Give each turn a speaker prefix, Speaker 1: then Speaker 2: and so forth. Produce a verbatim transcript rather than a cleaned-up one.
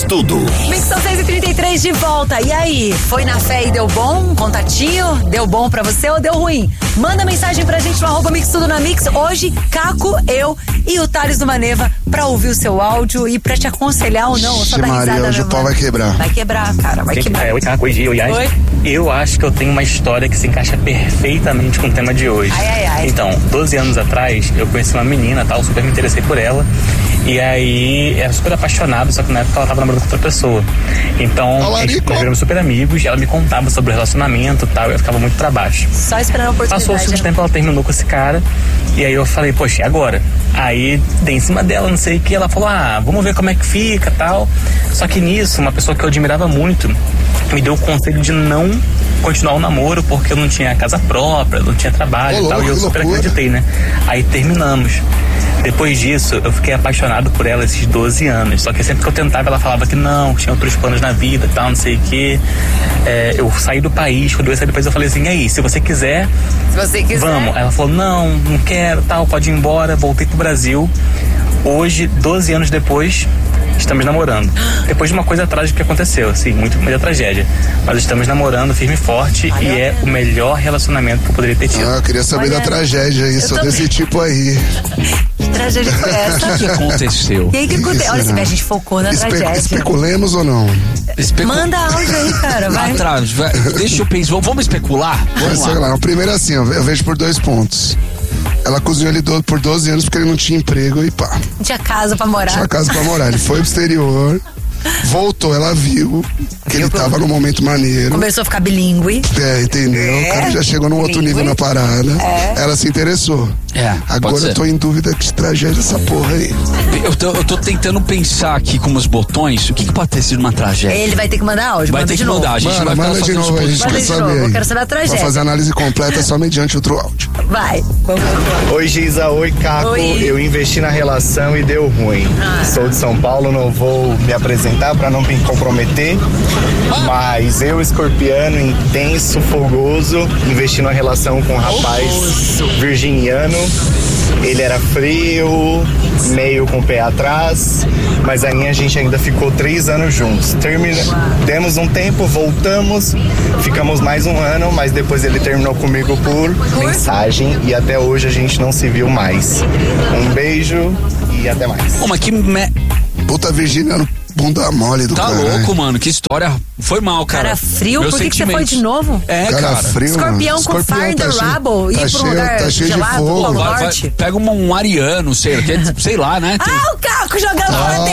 Speaker 1: Tudo.
Speaker 2: Mix seis e trinta e três de volta. E aí, foi na fé e deu bom? Contatinho? Deu bom pra você ou deu ruim? Manda mensagem pra gente no arroba Mix Tudo na Mix. Hoje, Caco, eu e o Thales do Maneva pra ouvir o seu áudio e pra te aconselhar ou não. Só dar
Speaker 3: Maria,
Speaker 2: risada,
Speaker 3: hoje o pau vai quebrar.
Speaker 2: Vai quebrar, cara, vai
Speaker 4: Quem,
Speaker 2: quebrar.
Speaker 4: É, oi, Caco, oi, Gil, oi,
Speaker 2: Oi.
Speaker 4: Eu acho que eu tenho uma história que se encaixa perfeitamente com o tema de hoje.
Speaker 2: Ai, ai, ai.
Speaker 4: Então, doze anos atrás, eu conheci uma menina, tal, super me interessei por ela. E aí, era super apaixonado, só que na época ela tava namorando com outra pessoa. Então,
Speaker 3: Olá,
Speaker 4: a gente,
Speaker 3: Nico.
Speaker 4: nós viramos super amigos, e ela me contava sobre o relacionamento e tal, e eu ficava muito pra baixo.
Speaker 2: Só esperando a oportunidade.
Speaker 4: Passou um
Speaker 2: né?
Speaker 4: tempo, ela terminou com esse cara. E aí eu falei, poxa, e agora? Aí dei em cima dela, não sei o que. Ela falou, ah, vamos ver como é que fica tal. Só que nisso, uma pessoa que eu admirava muito me deu o conselho de não continuar o namoro, porque eu não tinha casa própria, não tinha trabalho
Speaker 3: Ô,
Speaker 4: e tal.
Speaker 3: louco,
Speaker 4: E eu
Speaker 3: que
Speaker 4: super
Speaker 3: loucura.
Speaker 4: acreditei, né? Aí terminamos. Depois disso, eu fiquei apaixonado por ela esses doze anos. Só que sempre que eu tentava, ela falava que não, que tinha outros planos na vida, tal, não sei o quê. É, eu saí do país, quando eu saí do país, eu falei assim, e aí, se você quiser,
Speaker 2: Se você quiser.
Speaker 4: vamos. Aí ela falou, não, não quero, tal, pode ir embora. Voltei pro Brasil. Hoje, doze anos depois, estamos namorando. Depois de uma coisa trágica que aconteceu, assim, muito meio tragédia. Mas estamos namorando firme e forte
Speaker 2: Olha,
Speaker 4: e é o melhor relacionamento que eu poderia ter tido.
Speaker 3: Ah, eu queria saber
Speaker 2: Olha,
Speaker 3: da tragédia aí,
Speaker 2: eu
Speaker 3: sou
Speaker 2: também.
Speaker 3: desse tipo aí.
Speaker 2: Que tragédia foi essa?
Speaker 5: O que aconteceu?
Speaker 2: E aí, que aconteceu? Olha, a gente focou na
Speaker 3: Espe-
Speaker 2: tragédia.
Speaker 3: especulemos ou não?
Speaker 5: Especu...
Speaker 2: Manda áudio aí, cara, vai.
Speaker 5: Atrás, vai. Deixa eu pensar. Vamos especular? Vamos
Speaker 3: Sei
Speaker 5: lá.
Speaker 3: lá, o primeiro assim, eu eu vejo por dois pontos. Ela cozinhou ele do- por doze anos porque ele não tinha emprego e pá,
Speaker 2: Não tinha casa pra morar.
Speaker 3: tinha casa pra morar. Ele foi pro exterior, voltou, ela viu que ele tava num momento maneiro.
Speaker 2: Começou a ficar bilíngue.
Speaker 3: É, entendeu?
Speaker 2: É,
Speaker 3: O cara já chegou num outro
Speaker 2: bilíngue.
Speaker 3: nível na parada.
Speaker 2: É.
Speaker 3: Ela se interessou.
Speaker 5: É, pode
Speaker 3: Agora
Speaker 5: ser.
Speaker 3: eu tô em dúvida que tragédia essa porra aí.
Speaker 5: Eu tô, eu tô tentando pensar aqui com os botões. O que, que pode ter sido uma tragédia?
Speaker 2: Ele vai ter que mandar áudio.
Speaker 5: Vai
Speaker 2: manda
Speaker 5: ter
Speaker 2: de
Speaker 5: que
Speaker 2: novo.
Speaker 5: mandar. A gente
Speaker 3: Mano,
Speaker 5: não vai
Speaker 3: manda
Speaker 5: ficar
Speaker 3: de
Speaker 5: fazendo
Speaker 3: novo aí, a gente
Speaker 2: Manda
Speaker 3: quer
Speaker 2: de
Speaker 3: saber
Speaker 2: novo, eu
Speaker 3: aí.
Speaker 2: quero saber a tragédia.
Speaker 3: Pra fazer a análise completa só mediante outro áudio.
Speaker 2: Vai. Vamos.
Speaker 6: Oi Giza, oi Caco,
Speaker 2: Oi.
Speaker 6: eu investi na relação e deu ruim.
Speaker 2: Ah.
Speaker 6: Sou de São Paulo, não vou me apresentar para não me comprometer, mas eu, escorpiano, intenso, fogoso, investi numa relação com um rapaz virginiano. Ele era frio, meio com o pé atrás, mas aí a gente ainda ficou três anos juntos. Termina... Demos um tempo, voltamos, ficamos mais um ano, mas depois ele terminou comigo por mensagem e até hoje a gente não se viu mais. Um beijo e até mais.
Speaker 5: Pô, mas que. Me...
Speaker 3: Puta Virgínia, bunda mole do
Speaker 5: Tá
Speaker 3: cara.
Speaker 5: louco, mano. Que história. Foi mal, cara.
Speaker 2: Cara frio,
Speaker 5: Meus
Speaker 2: por que, que você foi
Speaker 5: sentimentos.
Speaker 2: de novo?
Speaker 5: É,
Speaker 3: Cara,
Speaker 5: cara.
Speaker 3: frio,
Speaker 2: Escorpião
Speaker 3: mano.
Speaker 2: com Fire in the
Speaker 3: cheio-
Speaker 2: Rubble, ir
Speaker 3: tá
Speaker 2: pra um
Speaker 3: cheio,
Speaker 2: lugar
Speaker 3: tá cheio de
Speaker 2: gelado,
Speaker 3: fogo.
Speaker 2: Polo
Speaker 5: Vai- vai-
Speaker 2: Norte.
Speaker 5: pega um, um ariano, sei, lá, sei lá, né? Tem-
Speaker 2: Ah, o Caco jogando fora